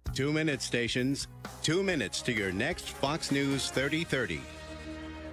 2 minute stations, 2 minutes to your next Fox News 3030.